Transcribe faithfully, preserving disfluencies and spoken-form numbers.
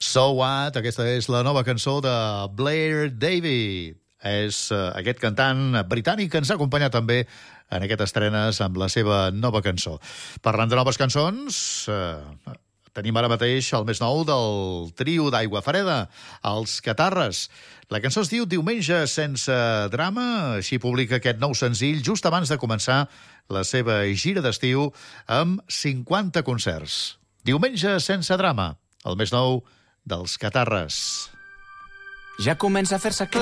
So What, aquesta és la nova cançó de Blair Davey. És uh, aquest cantant britànic que ens ha acompanyat també en aquestes estrenes amb la seva nova cançó. Parlant de noves cançons, uh, tenim ara mateix el més nou del trio d'Aigua Freda, els Catarres. La cançó es diu Diumenge sense drama, així publica aquest nou senzill just abans de començar la seva gira d'estiu amb cinquanta concerts. Diumenge sense drama, el més nou dels Catarres. Ja comença a fer-se clar.